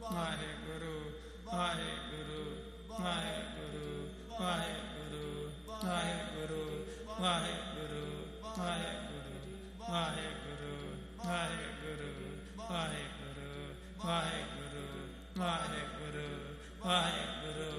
Waheguru Waheguru Waheguru Waheguru Waheguru Waheguru Waheguru Waheguru Waheguru Waheguru Waheguru Waheguru Waheguru